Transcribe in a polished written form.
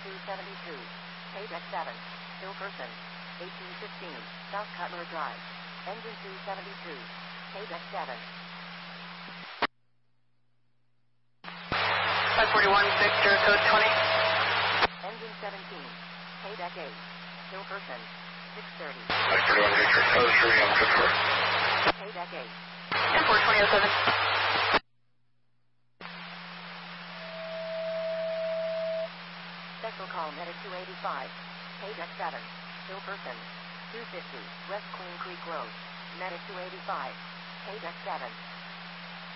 272. Paydeck 7. Still person. 1815. South Cutler Drive. Engine 272. Paydeck 7. 541, Victor, code 20. Engine 17. Paydeck 8. Still person. 630. 541, Victor, code 3, I'm good for. Paydeck 8. 10-4-2007. Special call Medic 285. Paydeck 7. Still person. 250. West Queen Creek Road. Medic 285. Paydeck 7.